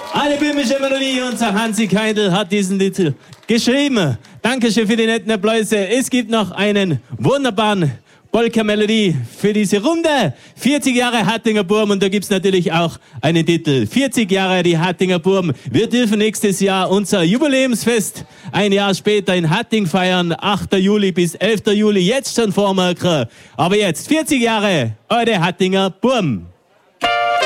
Eine böhmische Melodie, unser Hansi Keindl hat diesen Titel geschrieben. Dankeschön für die netten Applaus. Es gibt noch einen wunderbaren Polka-Melodie für diese Runde. 40 Jahre Hattinger Burm und da gibt's natürlich auch einen Titel. 40 Jahre die Hattinger Burm. Wir dürfen nächstes Jahr unser Jubiläumsfest ein Jahr später in Hatting feiern. 8. Juli bis 11. Juli. Jetzt schon vormerken. Aber jetzt 40 Jahre eure Hattinger Burm.